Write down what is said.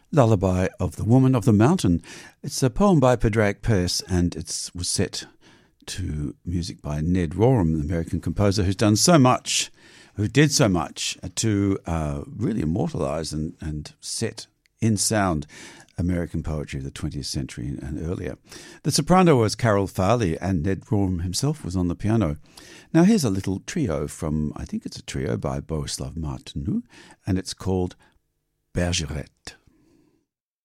Lullaby of the Woman of the Mountain. It's a poem by Predrag Pearce, and it was set to music by Ned Rorem, the American composer who did so much to really immortalize and set in sound American poetry of the 20th century and earlier. The soprano was Carol Farley, and Ned Rorem himself was on the piano. Now here's a little trio from, I think it's a trio by Bohuslav Martinu, and it's called Bergerette.